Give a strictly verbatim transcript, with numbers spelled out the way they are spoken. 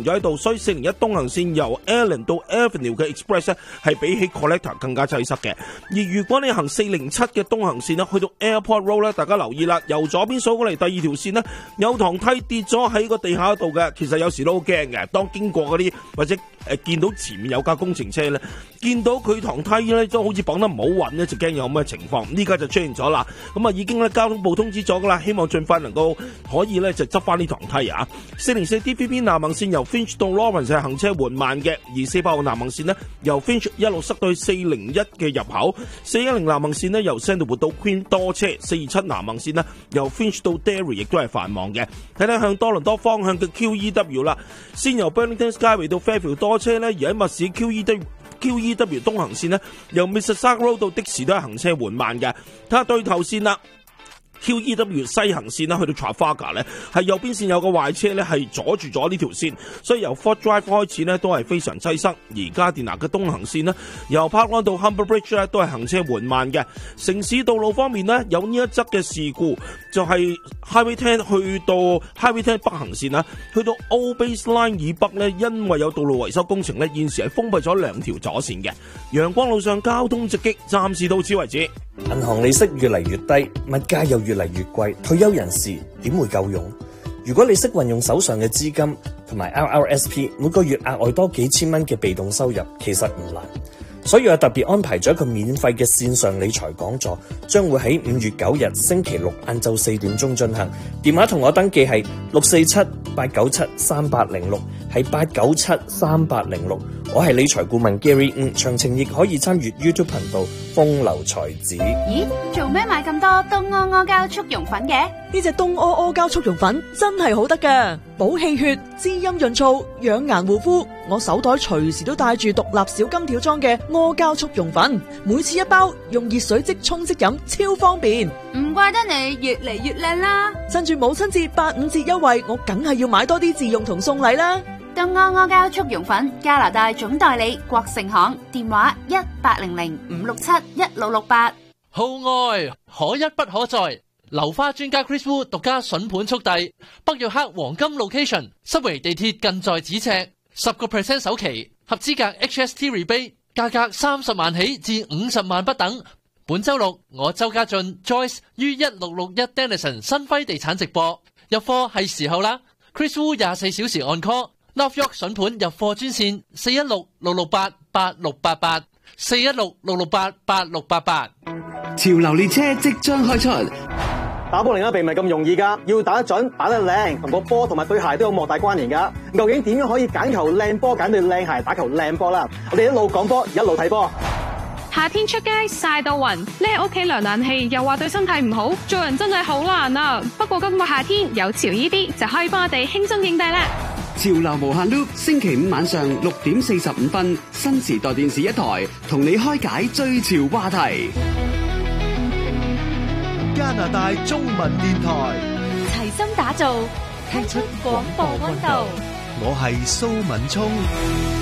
停咗喺度，所以四零一東行線由 Allen 到 Avenue 嘅 Express 咧係比起 Collector 更加擠塞嘅。而如果你行四零七嘅東行線咧，去到 Airport Road 咧，大家留意啦，由左邊數過嚟第二條線咧，有堂梯跌咗喺個地下度嘅，其實有時都好驚嘅。當經過嗰啲或者誒、呃、見到前面有架工程車咧，見到佢堂梯咧都好似綁得唔好穩咧，就驚有咩情況。呢家就出現咗啦，咁啊已經咧交通部通知咗噶啦，希望盡快能夠可以咧就執翻呢堂梯啊。四零四 D V B 南行線由 Finch 到 Lawrence 係行車緩慢嘅，而四百號南行線呢，由 Finch 一路塞到去四零一嘅入口，四一零南行線呢，由 Sandalwood 到 Queen 多車，四二七南行線呢，由 Finch 到 Derry 亦都係繁忙嘅。睇睇向多倫多方向嘅 Q E W 啦，先由 Burlington Skyway 到 Fairfield 多車呢，而喺密市 Q E W Q E W 東行線呢，由 Mississauga Road 到的士都係行車緩慢嘅。睇下對頭線啦。Q E W 西行線啦，去到 Trafalgar 咧，係右邊線有個壞車咧，係阻住咗呢條線，所以由 Fort Drive 開始咧都係非常擠塞。而加電拿嘅東行線呢，由 Parkland 到 Humber Bridge 咧都係行車緩慢嘅。城市道路方面呢，有呢一則嘅事故，就係 Highway 十去到 Highway 十北行線啦，去到 Old Base Line 以北咧，因為有道路維修工程咧，現時係封閉咗兩條左線嘅。陽光路上交通直擊，暫時到此為止。 銀行利息越嚟越低，物價又越嚟越貴，退休人士點會夠用？如果你識運用手上嘅資金同埋 R R S P， 每個月額外多幾千蚊嘅被動收入，其實唔難。所以我特別安排咗一個免費嘅線上理財講座，將會喺五月九日星期六晏晝四點鐘進行。電話同我登記係六四七八九七三八零六，係八九七三八零六。我係理財顧問 Gary， 嗯，詳情亦可以參閱 YouTube 頻道風流才子。 咦，做咩買咁多東阿阿膠速溶粉嘅？ 呢隻東阿阿膠速溶粉真係好得㗎，補氣血、滋陰潤燥、養顏護膚。我手袋隨時都帶住獨立小金條裝嘅阿膠速溶粉，每次一包，用熱水即沖即飲，超方便。 唔怪得你越嚟越靚啦！ 趁住母親節八五折優惠，我梗係要買多啲自用同送禮啦。 東阿阿膠速溶粉加拿大總代理國盛行，電話一八零零五六七一六六八。 號外可一不可再，流花專家 Chris Wu 獨家筍盤速遞，北約克黃金 location， 濕圍地鐵近在咫尺，十個 percent 首期，合資格 H S T rebate， 價格三十萬起至五十萬不等。本周六我周家俊 Joyce 於一六六一 Denison 新輝地產直播，入貨係時候啦。Chris Wu 廿四小時按 call。North York 筍盤入貨專線四一六六六八八六八八，四一六六六八八六八八。 潮流列車即將開出， 打保齡啊並唔係咁容易噶，要打得準、打得靚，同個波同埋對鞋都有莫大關聯噶。究竟點樣可以揀球靚波、揀對靚鞋打球靚波啦？我哋一路講波，一路睇波。 夏天出街曬到暈，匿喺屋企涼冷氣又話對身體唔好，做人真係好難啊！不過今個夏天有潮依啲就可以幫我哋輕鬆應對啦。 潮流無限 loop， 星期五晚上六點四十五分，新時代電視一台同你開解最潮話題。 加拿大中文電台齊心打造，聽出廣播溫度。 我係蘇敏聰。